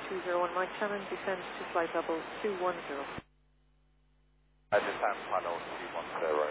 201 Mike Shannon, descend to flight level 210. Descend final 210.